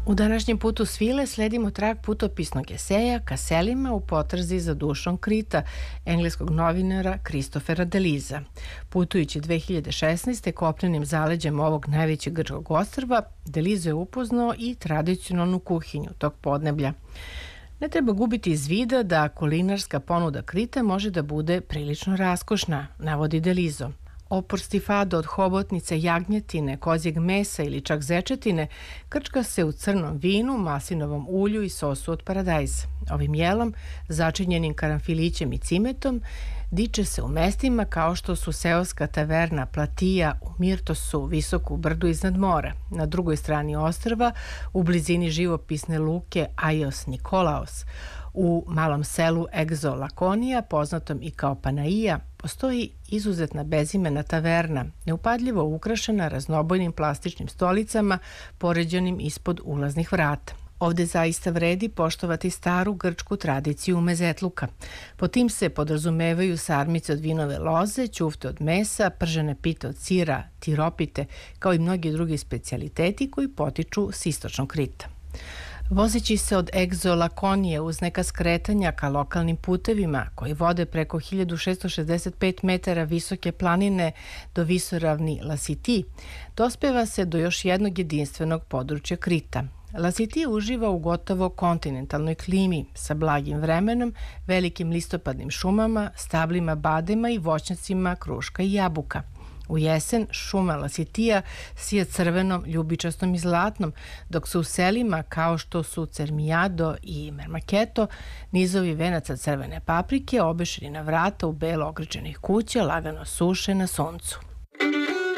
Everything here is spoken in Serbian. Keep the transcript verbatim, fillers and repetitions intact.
U današnjem putu svile sledimo trag putopisnog eseja ka selima u potrazi za dušom Krita, engleskog novinara Kristofera Deliza. Putujući dve hiljade šesnaeste. kopnenim zaleđem ovog najvećeg grčkog ostrva, Delizo je upoznao i tradicionalnu kuhinju tog podneblja. Ne treba gubiti iz vida da kulinarska ponuda Krita može da bude prilično raskošna, navodi Delizo. Opor stifado od hobotnice, jagnjetine, kozjeg mesa ili čak zečetine krčka se u crnom vinu, maslinovom ulju i sosu od paradajza. Ovim jelom, začinjenim karanfilićem i cimetom, diče se u mestima kao što su seoska taverna Platija u Mirtosu, visoko u brdu iznad mora. Na drugoj strani ostrva, u blizini živopisne luke Ajos Nikolaos, u malom selu Egzo Lakonija, poznatom i kao Panaija, postoji izuzetna bezimena taverna, neupadljivo ukrašena raznobojnim plastičnim stolicama poređenim ispod ulaznih vrata. Ovde zaista vredi poštovati staru grčku tradiciju mezetluka. Po tim se podrazumevaju sarmice od vinove loze, ćufte od mesa, pržene pite od sira, tiropite, kao i mnogi drugi specijaliteti koji potiču s istočnog Krita. Vozeći se od Egzo Lakonije uz neka skretanja ka lokalnim putevima koji vode preko hiljadu šessto šezdeset pet metara visoke planine do visoravni Lasiti, dospeva se do još jednog jedinstvenog područja Krita. Lasiti uživa u gotovo kontinentalnoj klimi sa blagim vremenom, velikim listopadnim šumama, stablima badema i voćnjacima kruška i jabuka. U jesen šuma Lasitija sija crvenom, ljubičastom i zlatnom, dok su u selima kao što su Cermijado i Mermaketo nizovi venaca crvene paprike obešeni na vrata u belo ogrčenih kuća lagano suše na suncu.